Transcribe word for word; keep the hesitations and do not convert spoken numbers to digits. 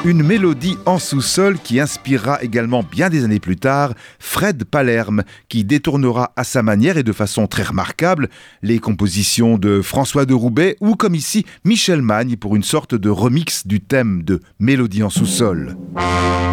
Une mélodie en sous-sol qui inspirera également bien des années plus tard Fred Palerme, qui détournera à sa manière et de façon très remarquable les compositions de François de Roubaix ou comme ici Michel Magne pour une sorte de remix du thème de Mélodie en sous-sol.